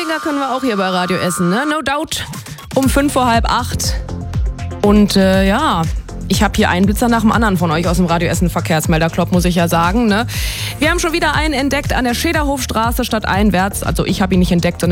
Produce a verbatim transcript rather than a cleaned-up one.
Fußgänger können wir auch hier bei Radio Essen, ne? No doubt. Um fünf vor halb acht. Und äh, ja, ich habe hier einen Blitzer nach dem anderen von euch aus dem Radio Essen Verkehrsmelderclub, muss ich ja sagen, ne? Wir haben schon wieder einen entdeckt an der Schäderhofstraße statt einwärts. Also ich habe ihn nicht entdeckt, sondern